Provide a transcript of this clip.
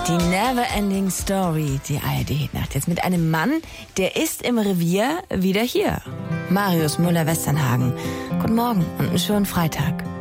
Die Neverending Story, die ARD-Nacht. Jetzt mit einem Mann, der ist im Revier wieder hier. Marius Müller-Westernhagen. Guten Morgen und einen schönen Freitag.